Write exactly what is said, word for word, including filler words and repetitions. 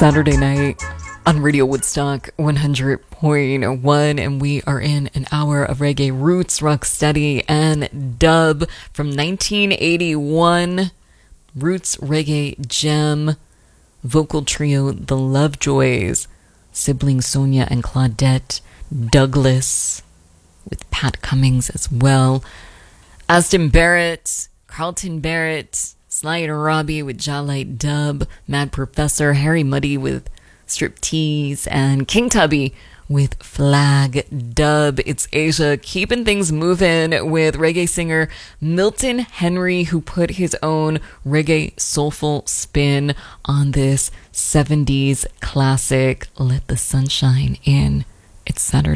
Saturday night on Radio Woodstock one hundred point one, and we are in an hour of reggae roots, rock steady, and dub from nineteen eighty-one. Roots reggae gem vocal trio The Lovejoys, siblings Sonia and Claudette Douglas, with Pat Cummings as well. Aston Barrett, Carlton Barrett, Sly and Robbie with Jawlight Dub, Mad Professor, Harry Muddy with Striptease, and King Tubby with Flag Dub. It's Asia keeping things moving with reggae singer Milton Henry, who put his own reggae soulful spin on this seventies classic, Let the Sunshine In. It's Saturday.